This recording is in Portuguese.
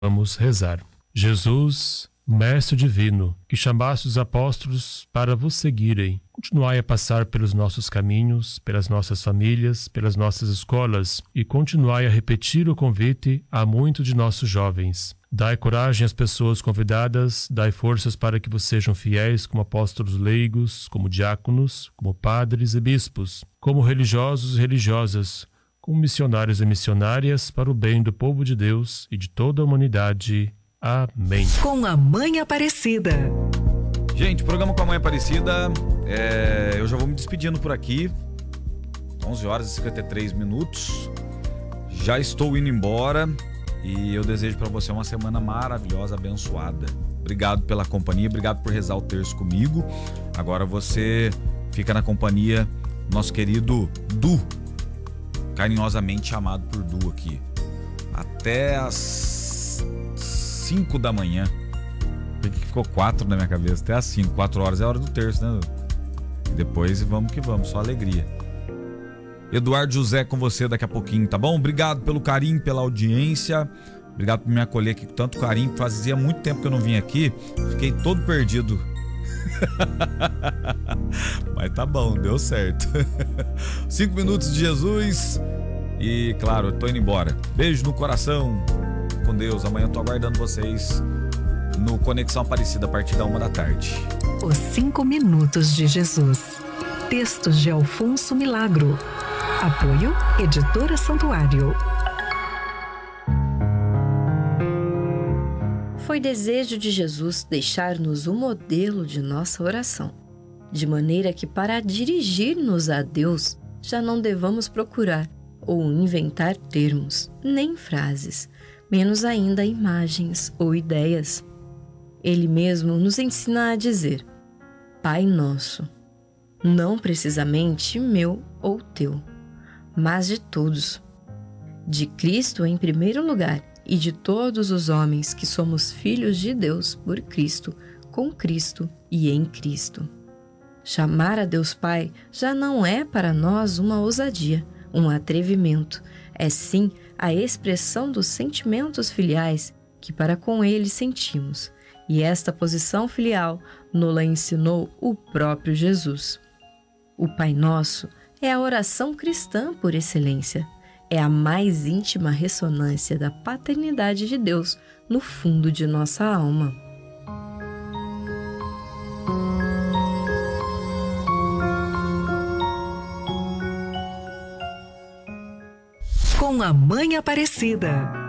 Vamos rezar. Jesus, Mestre Divino, que chamaste os apóstolos para vos seguirem, continuai a passar pelos nossos caminhos, pelas nossas famílias, pelas nossas escolas e continuai a repetir o convite a muitos de nossos jovens. Dai coragem às pessoas convidadas, dai forças para que vos sejam fiéis como apóstolos leigos, como diáconos, como padres e bispos, como religiosos e religiosas, como missionários e missionárias para o bem do povo de Deus e de toda a humanidade. Amém. Com a Mãe Aparecida. Gente, programa com a Mãe Aparecida, eu já vou me despedindo por aqui. 11 horas e 53 minutos. Já estou indo embora e eu desejo para você uma semana maravilhosa, abençoada. Obrigado pela companhia, obrigado por rezar o terço comigo. Agora você fica na companhia do nosso querido Du, carinhosamente chamado por Du aqui, até as 5 da manhã. Ficou 4 na minha cabeça, até as 5, 4 horas é a hora do terço, né? E depois vamos que vamos, só alegria. Eduardo José com você daqui a pouquinho, tá bom? Obrigado pelo carinho, pela audiência, obrigado por me acolher aqui com tanto carinho. Fazia muito tempo que eu não vim aqui, fiquei todo perdido. Mas tá bom, deu certo. 5 minutos de Jesus. E claro, eu tô indo embora. Beijo no coração, com Deus. Amanhã eu tô aguardando vocês no Conexão Aparecida a partir da 1 da tarde. Os 5 minutos de Jesus. Textos de Alfonso Milagro. Apoio Editora Santuário. Foi desejo de Jesus deixar-nos o modelo de nossa oração, de maneira que para dirigir-nos a Deus já não devamos procurar ou inventar termos, nem frases, menos ainda imagens ou ideias. Ele mesmo nos ensina a dizer: Pai Nosso, não precisamente meu ou teu, mas de todos, de Cristo em primeiro lugar, e de todos os homens que somos filhos de Deus por Cristo, com Cristo e em Cristo. Chamar a Deus Pai já não é para nós uma ousadia, um atrevimento, é sim a expressão dos sentimentos filiais que para com Ele sentimos, e esta posição filial nos-la ensinou o próprio Jesus. O Pai Nosso é a oração cristã por excelência. É a mais íntima ressonância da paternidade de Deus no fundo de nossa alma. Com a Mãe Aparecida.